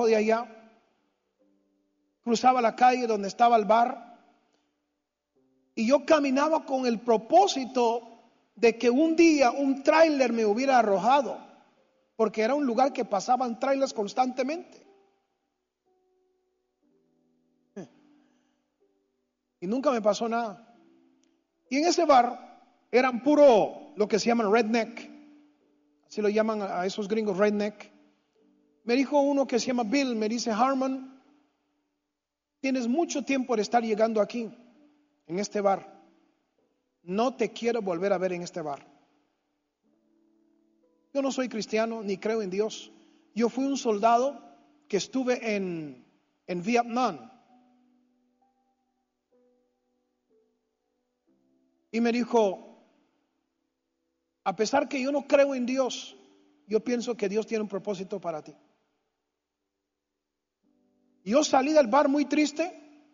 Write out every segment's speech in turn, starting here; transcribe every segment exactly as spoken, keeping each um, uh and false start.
de allá, cruzaba la calle donde estaba el bar, y yo caminaba con el propósito de que un día un tráiler me hubiera arrojado, porque era un lugar que pasaban trailers constantemente. Y nunca me pasó nada. Y en ese bar eran puro lo que se llaman redneck, así lo llaman a esos gringos, redneck. Me dijo uno que se llama Bill, me dice: Harmon, tienes mucho tiempo de estar llegando aquí, en este bar. No te quiero volver a ver en este bar. Yo no soy cristiano ni creo en Dios. Yo fui un soldado que estuve en, en Vietnam. Y me dijo: a pesar que yo no creo en Dios, yo pienso que Dios tiene un propósito para ti. Yo salí del bar muy triste,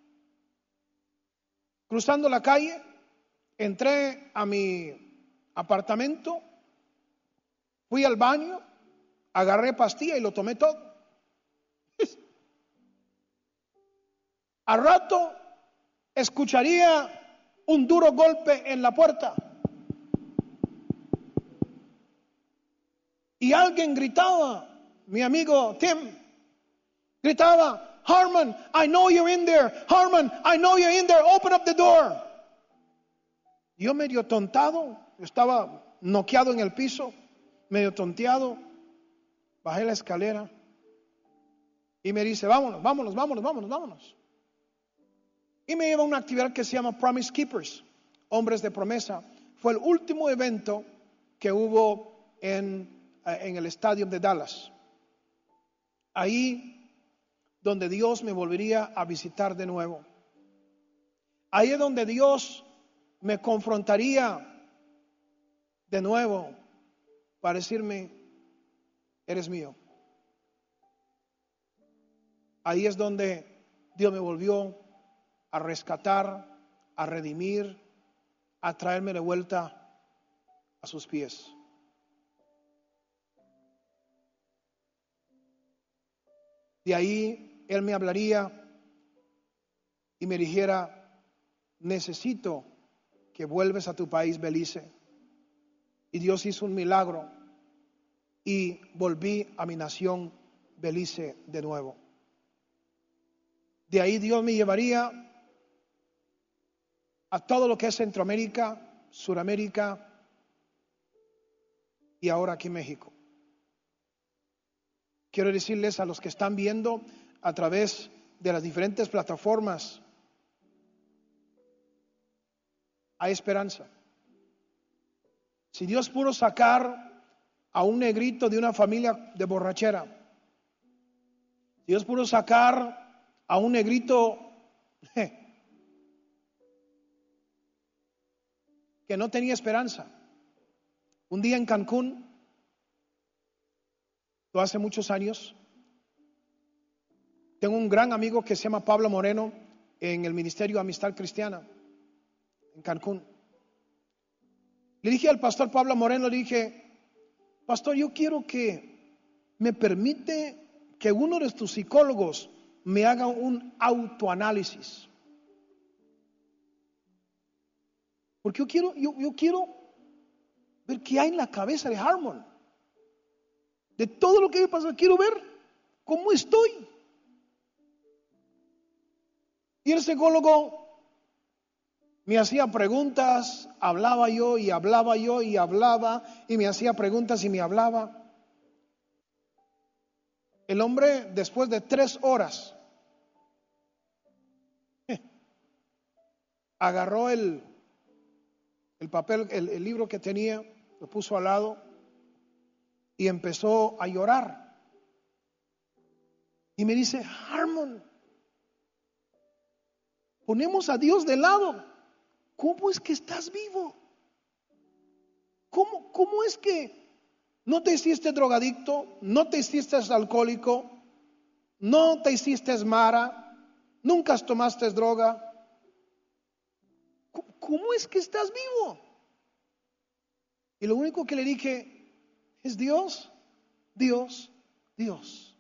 cruzando la calle, entré a mi apartamento, fui al baño, agarré pastilla y lo tomé todo. Al rato escucharía un duro golpe en la puerta y alguien gritaba, mi amigo Tim gritaba: Harmon, I know you're in there. Harmon, I know you're in there. Open up the door. Yo medio tontado, estaba noqueado en el piso, medio tonteado, bajé la escalera y me dice: vámonos, vámonos, vámonos, vámonos, vámonos. Y me lleva a una actividad que se llama Promise Keepers, hombres de promesa. Fue el último evento que hubo en, en el estadio de Dallas. Ahí donde Dios me volvería a visitar de nuevo. Ahí es donde Dios me confrontaría de nuevo para decirme: eres mío. Ahí es donde Dios me volvió a rescatar, a redimir, a traerme de vuelta a sus pies. De ahí Él me hablaría y me dijera: necesito que vuelves a tu país, Belice. Y Dios hizo un milagro y volví a mi nación, Belice, de nuevo. De ahí Dios me llevaría a todo lo que es Centroamérica, Suramérica y ahora aquí México. Quiero decirles a los que están viendo a través de las diferentes plataformas: hay esperanza. Si Dios pudo sacar a un negrito de una familia de borrachera, Dios pudo sacar a un negrito je, que no tenía esperanza. Un día en Cancún, lo hace muchos años, tengo un gran amigo que se llama Pablo Moreno en el Ministerio Amistad Cristiana en Cancún. Le dije al pastor Pablo Moreno, le dije: pastor, yo quiero que me permite que uno de tus psicólogos me haga un autoanálisis. Porque yo quiero, yo, yo quiero ver qué hay en la cabeza de Harmon. De todo lo que me pasa, quiero ver cómo estoy. Y el psicólogo me hacía preguntas, hablaba yo y hablaba yo y hablaba, y me hacía preguntas y me hablaba. El hombre, después de tres horas, eh, agarró el, el papel, el, el libro que tenía, lo puso al lado y empezó a llorar. Y me dice: Harmon, ponemos a Dios de lado. ¿Cómo es que estás vivo? ¿Cómo, cómo es que no te hiciste drogadicto, no te hiciste alcohólico, no te hiciste mara, nunca tomaste droga? ¿Cómo es que estás vivo? Y lo único que le dije es: Dios, Dios, Dios.